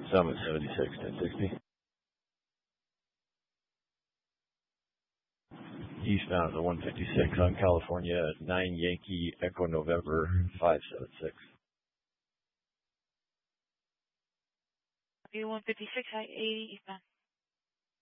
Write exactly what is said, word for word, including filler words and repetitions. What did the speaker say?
Summit seventy-six, ten sixty. Eastbound to one fifty-six on California, nine Yankee Echo November five seven six. Okay, one fifty-six, high eighty, eastbound.